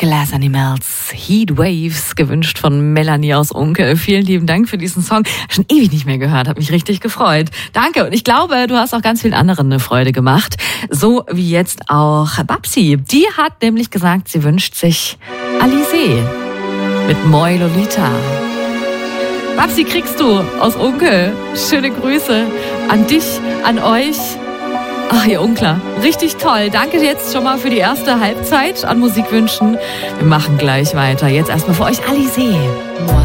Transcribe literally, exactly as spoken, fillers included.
Glass Animals, Heat Waves, gewünscht von Melanie aus Unke. Vielen lieben Dank für diesen Song. Schon ewig nicht mehr gehört, hat mich richtig gefreut. Danke. Und ich glaube, du hast auch ganz vielen anderen eine Freude gemacht. So wie jetzt auch Babsi. Die hat nämlich gesagt, sie wünscht sich Alizé mit Moi Lolita. Babsi, kriegst du aus Unke. Schöne Grüße an dich, an euch. Ach, ihr Unklar. Richtig toll. Danke jetzt schon mal für die erste Halbzeit an Musikwünschen. Wir machen gleich weiter. Jetzt erstmal für euch Alizé.